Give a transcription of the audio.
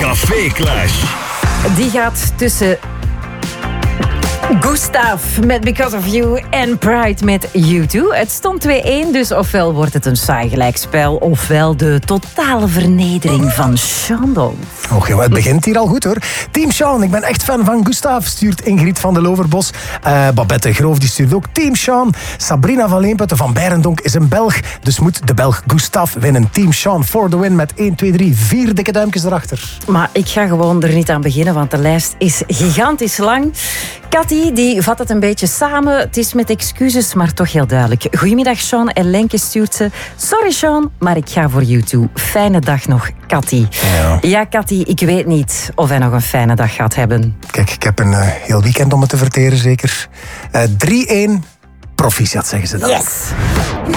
Café Clash. Die gaat tussen Gustav met Because of You en Pride met U2. Het stond 2-1, dus ofwel wordt het een saai gelijkspel, ofwel de totale vernedering van Sean. Och joh, het begint hier al goed hoor. Team Sean, ik ben echt fan van Gustav, stuurt Ingrid van de Loverbos. Babette Groof die stuurt ook Team Sean. Sabrina van Leenputten van Beirendonk is een Belg, dus moet de Belg Gustav winnen. Team Sean for the win met 1, 2, 3, 4 dikke duimpjes erachter. Maar ik ga gewoon er niet aan beginnen, want de lijst is gigantisch lang. Cathy, die vat het een beetje samen. Het is met excuses, maar toch heel duidelijk. Goedemiddag, Sean. En Lenke stuurt ze. Sorry, Sean, maar ik ga voor U2. Fijne dag nog, Cathy. Ja, Cathy, ik weet niet of hij nog een fijne dag gaat hebben. Kijk, ik heb een heel weekend om het te verteren, zeker. 3-1, proficiat, zeggen ze dan. Yes!